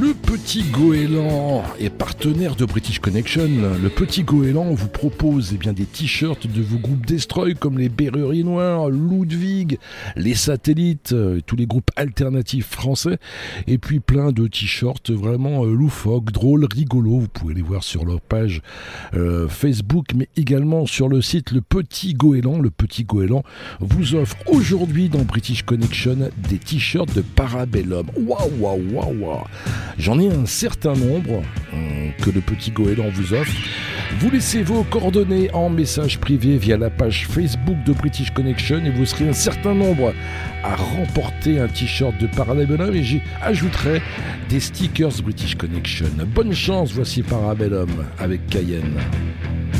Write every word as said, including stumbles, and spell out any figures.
Le Petit Goéland est partenaire de British Connection. Le Petit Goéland vous propose eh bien, des t-shirts de vos groupes Destroy comme les Berreries Noires, Ludwig, les Satellites, euh, tous les groupes alternatifs français. Et puis plein de t-shirts vraiment euh, loufoques, drôles, rigolos. Vous pouvez les voir sur leur page euh, Facebook, mais également sur le site Le Petit Goéland. Le Petit Goéland vous offre aujourd'hui dans British Connection des t-shirts de Parabellum. Waouh, waouh, waouh, waouh. J'en ai un certain nombre euh, que le Petit Goéland vous offre. Vous laissez vos coordonnées en message privé via la page Facebook de British Connection et vous serez un certain nombre à remporter un t-shirt de Parabellum et j'y ajouterai des stickers British Connection. Bonne chance, voici Parabellum avec Cayenne.